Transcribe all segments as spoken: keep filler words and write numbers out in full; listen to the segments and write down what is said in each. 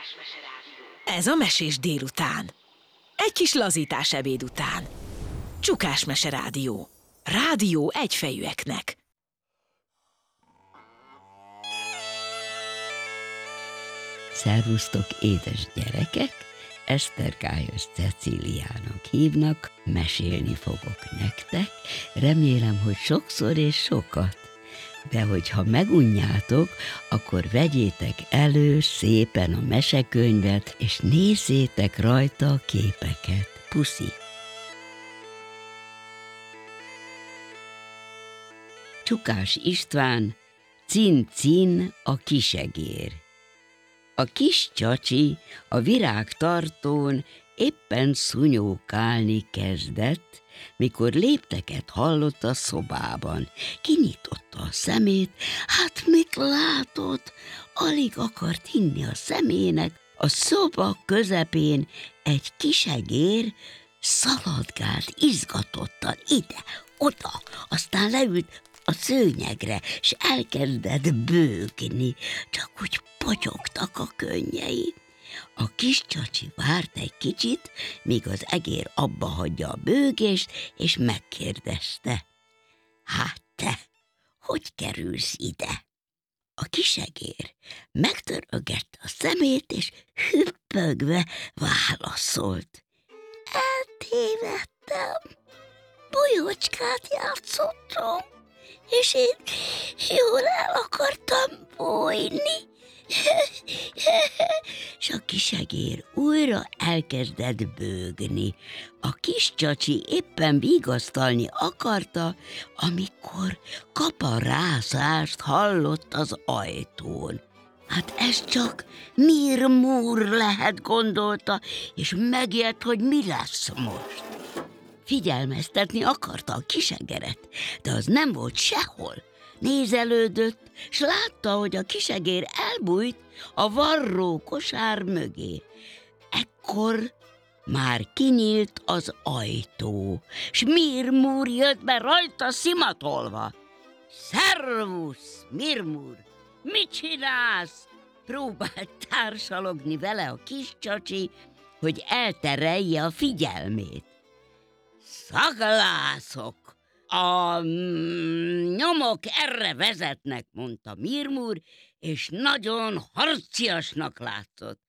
Ez a Mesés délután. Egy kis lazítás ebéd után. Csukás Mese Rádió. Rádió egyfejűeknek. Szervusztok, édes gyerekek! Esztergályos Cecíliának hívnak, mesélni fogok nektek. Remélem, hogy sokszor és sokat. De hogyha megunjátok, akkor vegyétek elő szépen a mesekönyvet, és nézzétek rajta a képeket. Puszi! Csukás István, Cin-cin a kisegér. A kis csacsi a virágtartón éppen szunyókálni kezdett, mikor lépteket hallott a szobában. Kinyitotta a szemét, hát mit látott? Alig akart hinni a szemének. A szoba közepén egy kisegér szaladgált izgatottan ide-oda, aztán leült a szőnyegre, s elkezdett bőgni, csak úgy potyogtak a könnyei. A kis csacsi várt egy kicsit, míg az egér abba hagyja a bőgést, és megkérdezte: hát te, hogy kerülsz ide? A kisegér megtörögette a szemét, és hüppögve válaszolt: eltévedtem, bolyócskát játszottam, és én jól el akartam bújni. És a kisegér újra elkezdett bőgni. A kis csacsi éppen vigasztalni akarta, amikor kaparászást hallott az ajtón. Hát ez csak Mir-Mur lehet, gondolta, és megijedt, hogy mi lesz most. Figyelmeztetni akarta a kisegeret, de az nem volt sehol. Nézelődött, s látta, hogy a kisegér elbújt a varró kosár mögé. Ekkor már kinyílt az ajtó, s Mir-Mur jött be rajta szimatolva. Szervusz, Mir-Mur, mit csinálsz? Próbált társalogni vele a kis csacsi, hogy elterelje a figyelmét. Szaglászok! A nyomok erre vezetnek, mondta Mir-Mur, és nagyon harciasnak látszott.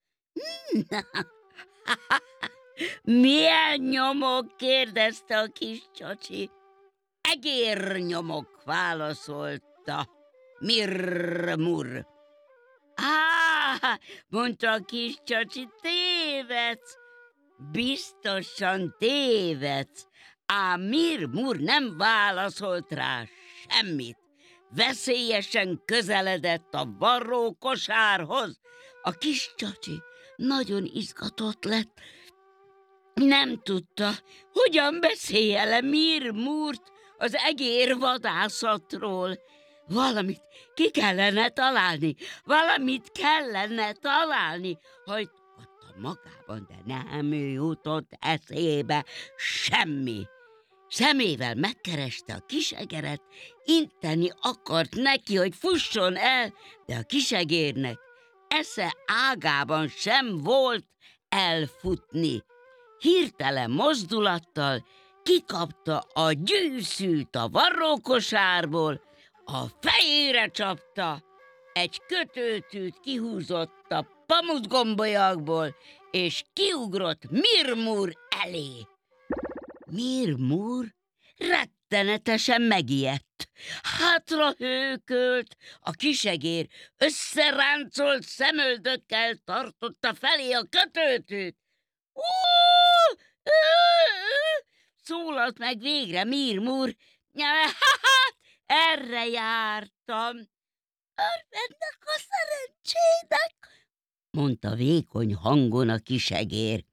Milyen nyomok? kérdezte a kis csacsi. Egérnyomok, válaszolta Mir-Mur. Á, mondta a kis csacsi, tévedsz, biztosan tévedsz. Ám Mir-Mur nem válaszolt rá semmit. Veszélyesen közeledett a varró kosárhoz. A kis csacsi nagyon izgatott lett. Nem tudta, hogyan beszélje le Mir-Murt az egér vadászatról. Valamit ki kellene találni, valamit kellene találni, hajtogatta magában, de nem jutott eszébe semmi. Szemével megkereste a kisegeret, inteni akart neki, hogy fusson el, de a kisegérnek esze ágában sem volt elfutni. Hirtelen mozdulattal kikapta a gyűszűt a varrókosárból, a fejére csapta, egy kötőtűt kihúzott a pamutgombolyagból, és kiugrott Mir-Mur elé. Mir-Mur rettenetesen megijedt. Hátra hőkölt, a kisegér összeráncolt szemöldökkel tartotta felé a kötőtűt. Ó, ö, ö, szólalt meg végre Mir-Mur. Hát, erre jártam. Örvendek a szerencsének, mondta vékony hangon a kisegér.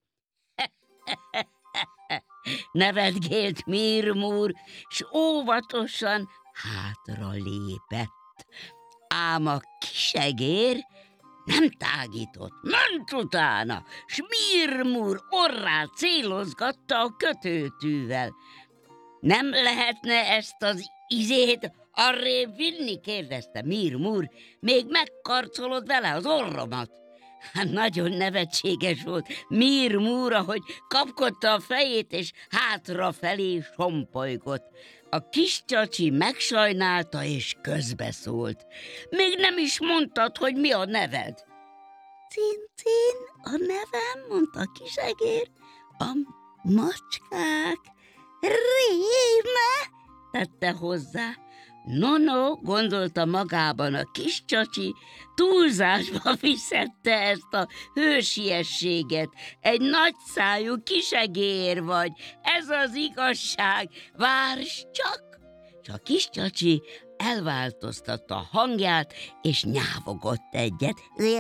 Nevetgélt Mir-Mur, s óvatosan hátra lépett. Ám a kisegér nem tágított, ment utána, s Mir-Mur orrát célozgatta a kötőtűvel. Nem lehetne ezt az izét arrébb vinni? kérdezte Mir-Mur, még megkarcolod vele az orromat. Hát nagyon nevetséges volt Mir Múr, ahogy kapkodta a fejét, és hátrafelé sompolygott. A kis csacsi megsajnálta, és közbeszólt. Még nem is mondtad, hogy mi a neved. Cincin, a nevem, mondta a kisegér, a macskák réme, tette hozzá. No, no, gondolta magában a kis csacsi, túlzásba viszette ezt a hősiességet. Egy nagyszájú kisegér vagy, ez az igazság, várj csak! És a kis csacsi elváltoztatta a hangját, és nyávogott egyet.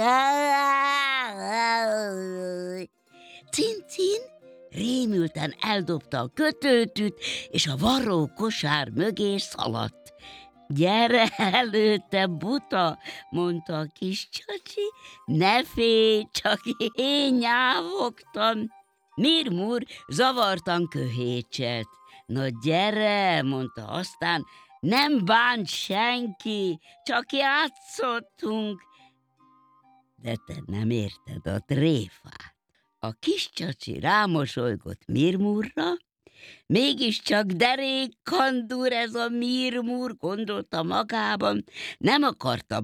Cincin rémülten eldobta a kötőtűt, és a varró kosár mögé szaladt. Gyere előtte, buta, mondta a kis csacsi, ne félj, csak én nyávogtam. Mir Múr zavartan köhécselt. No gyere, mondta aztán, nem bánt senki, csak játszottunk. De te nem érted a tréfát. A kis csacsi rámosolygott Mir Múrra, mégiscsak derék kandúr ez a Mir Múr, gondolta magában, nem akarta